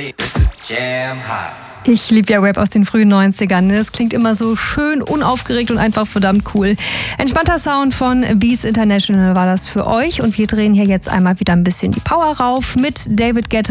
This is Jam Hot. Ich liebe ja Rap aus den frühen 90ern. Es klingt immer so schön, unaufgeregt und einfach verdammt cool. Entspannter Sound von Beats International war das für euch. Und wir drehen hier jetzt einmal wieder ein bisschen die Power rauf mit David Guetta.